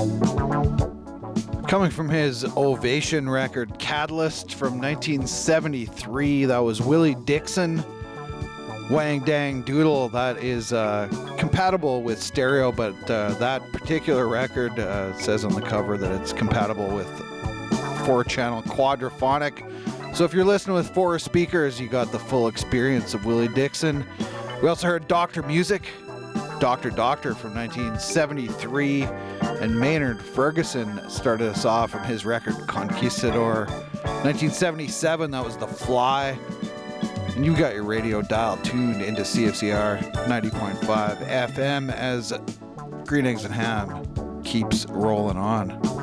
Coming from his Ovation record, Catalyst, from 1973, that was Willie Dixon. Wang Dang Doodle, that is compatible with stereo, but that particular record says on the cover that it's compatible with 4-channel quadraphonic. So if you're listening with 4 speakers, you got the full experience of Willie Dixon. We also heard Dr. Music, Dr. Doctor from 1973, and Maynard Ferguson started us off from his record Conquistador. 1977, that was The Fly. And you got your radio dial tuned into CFCR 90.5 FM as Green Eggs and Ham keeps rolling on.